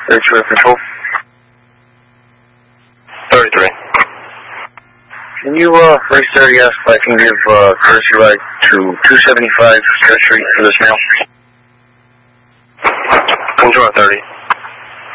X-ray control. 33. Can you raise 30 ask if I can give courtesy ride to 275 Church Street for this mail? Control 30.